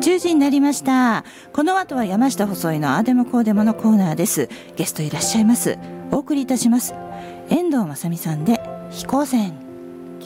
10時になりました。この後は山下細いのあーでもこうでものコーナーです。ゲストいらっしゃいます。お送りいたします。遠藤まさみさんで飛行船。